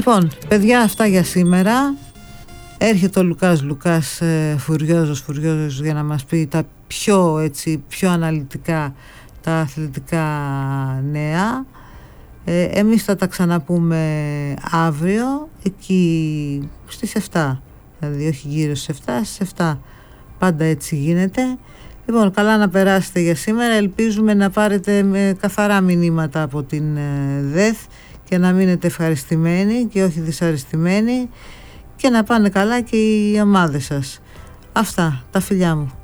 Λοιπόν, παιδιά, αυτά για σήμερα. Έρχεται ο Λουκάς φουριόζος για να μας πει τα πιο αναλυτικά, τα αθλητικά νέα. Εμείς θα τα ξαναπούμε αύριο, εκεί στις 7, δηλαδή όχι γύρω στις 7, στις 7. Πάντα έτσι γίνεται. Λοιπόν, καλά να περάσετε για σήμερα. Ελπίζουμε να πάρετε με καθαρά μηνύματα από την ΔΕΘ και να μείνετε ευχαριστημένοι και όχι δυσαρεστημένοι και να πάνε καλά και οι ομάδες σας. Αυτά, τα φιλιά μου.